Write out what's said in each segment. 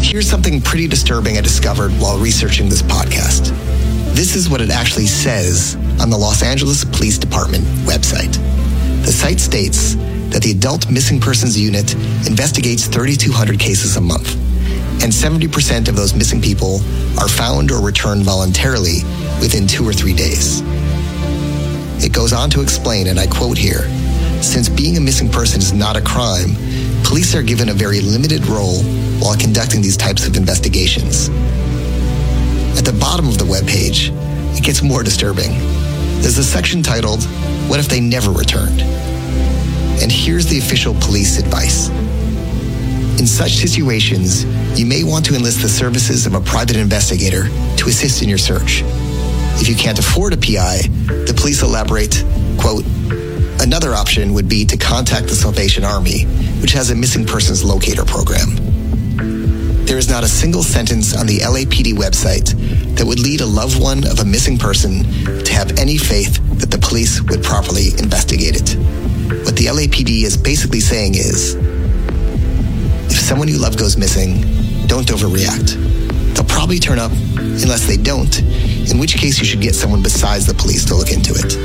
Here's something pretty disturbing I discovered while researching this podcast. This is what it actually says on the Los Angeles Police Department website. The site states that the Adult Missing Persons Unit investigates 3,200 cases a month, and 70% of those missing people are found or returned voluntarily within 2 or 3 days. It goes on to explain, and I quote here, "Since being a missing person is not a crime, police are given a very limited role while conducting these types of investigations." At the bottom of the webpage, it gets more disturbing. There's a section titled, "What if they never returned?" And here's the official police advice. In such situations, you may want to enlist the services of a private investigator to assist in your search. If you can't afford a PI, the police elaborate, quote, "Another option would be to contact the Salvation Army, which has a missing persons locator program." There is not a single sentence on the LAPD website that would lead a loved one of a missing person to have any faith that the police would properly investigate it. What the LAPD is basically saying is, if someone you love goes missing, don't overreact. They'll probably turn up unless they don't, in which case you should get someone besides the police to look into it.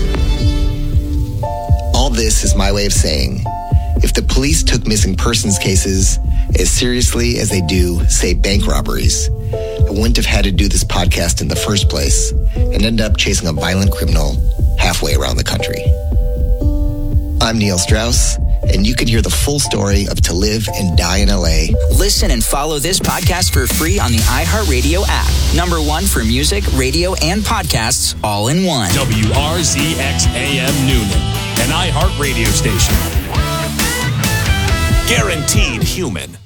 All this is my way of saying, if the police took missing persons cases as seriously as they do, say, bank robberies, I wouldn't have had to do this podcast in the first place and end up chasing a violent criminal halfway around the country. I'm Neil Strauss, and you can hear the full story of To Live and Die in LA. Listen and follow this podcast for free on the iHeartRadio app. Number 1 for music, radio, and podcasts all in one. WRZX AM Noonan, an iHeartRadio station. Guaranteed human.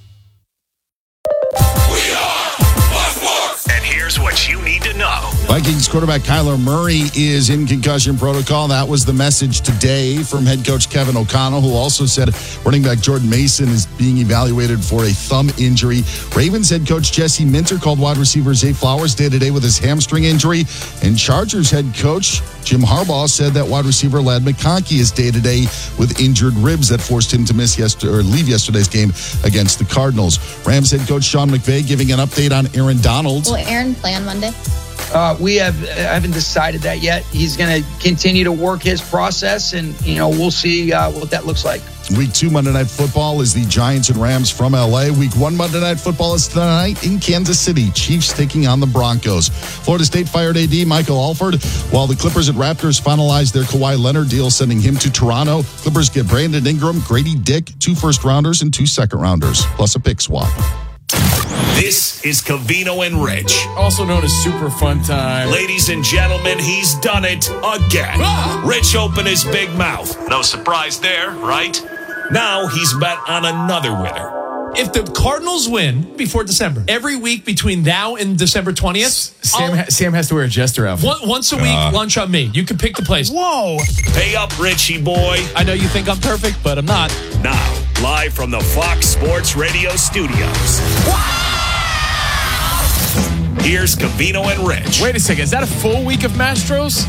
We are Buzzworks. And here's what you need to know. Vikings quarterback Kyler Murray is in concussion protocol. That was the message today from head coach Kevin O'Connell, who also said running back Jordan Mason is being evaluated for a thumb injury. Ravens head coach Jesse Minter called wide receiver Zay Flowers day-to-day with his hamstring injury. And Chargers head coach Jim Harbaugh said that wide receiver Ladd McConkey is day-to-day with injured ribs that forced him to leave yesterday's game against the Cardinals. Rams head coach Sean McVay giving an update on Aaron Donald. Will Aaron play on Monday? We haven't decided that yet. He's going to continue to work his process, and we'll see what that looks like. Week 2 Monday Night Football is the Giants and Rams from LA. Week 1 Monday Night Football is tonight in Kansas City. Chiefs taking on the Broncos. Florida State fired AD Michael Alford, while the Clippers and Raptors finalized their Kawhi Leonard deal, sending him to Toronto. Clippers get Brandon Ingram, Grady Dick, 2 first-rounders and 2 second-rounders, plus a pick swap. This is Covino and Rich. Also known as Super Fun Time. Ladies and gentlemen, he's done it again. Rich opened his big mouth. No surprise there, right? Now he's bet on another winner. If the Cardinals win before December, every week between now and December 20th, Sam has to wear a Jester outfit. Once a week, lunch on me. You can pick the place. Whoa. Pay up, Richie boy. I know you think I'm perfect, but I'm not. Now, live from the Fox Sports Radio studios. Here's Covino and Rich. Wait a second. Is that a full week of Mastros?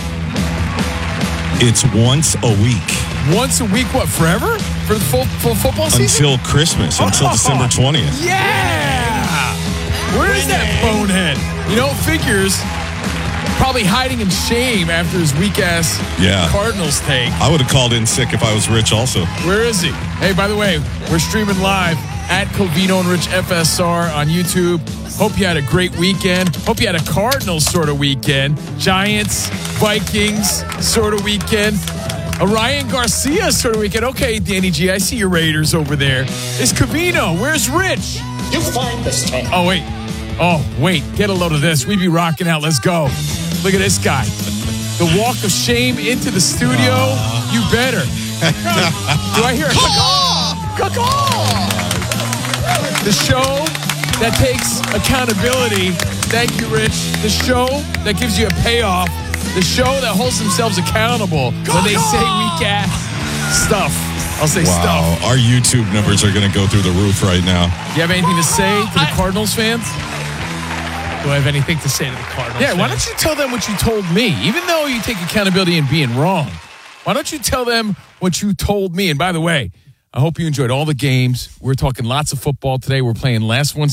It's once a week. Once a week, what, forever? For the full football season? Until Christmas, until December 20th. Yeah! Where is that bonehead? Figures probably hiding in shame after his weak-ass Cardinals take. I would have called in sick if I was Rich also. Where is he? Hey, by the way, we're streaming live at Covino and Rich FSR on YouTube. Hope you had a great weekend. Hope you had a Cardinals sort of weekend. Giants, Vikings sort of weekend. A Ryan Garcia sort of weekend. Okay, Danny G, I see your Raiders over there. It's Covino. Where's Rich? You find this tape. Oh, wait. Get a load of this. We be rocking out. Let's go. Look at this guy. The walk of shame into the studio. You better. Do I hear a caw? The show that takes accountability. Thank you, Rich. The show that gives you a payoff. The show that holds themselves accountable when they say weak ass stuff. I'll say stuff. Our YouTube numbers are going to go through the roof right now. Do you have anything to say to the Cardinals fans? Do I have anything to say to the Cardinals fans? Why don't you tell them what you told me? Even though you take accountability in being wrong, why don't you tell them what you told me? And by the way, I hope you enjoyed all the games. We're talking lots of football today. We're playing last one